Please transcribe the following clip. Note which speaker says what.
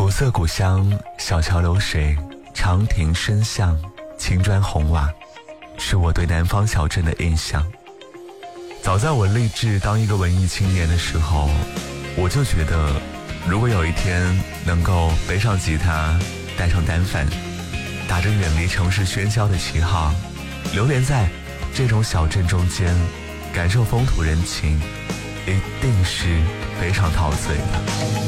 Speaker 1: 古色古香，小桥流水，长亭深巷，青砖红瓦，是我对南方小镇的印象。早在我立志当一个文艺青年的时候，我就觉得如果有一天能够背上吉他，带上单反，打着远离城市喧嚣的旗号，流连在这种小镇中间，感受风土人情，一定是非常陶醉的。